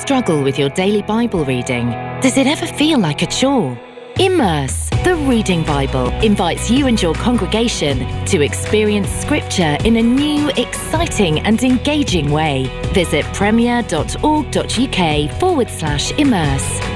struggle with your daily Bible reading? Does it ever feel like a chore? Immerse, the Reading Bible, invites you and your congregation to experience Scripture in a new, exciting and engaging way. Visit premier.org.uk/immerse.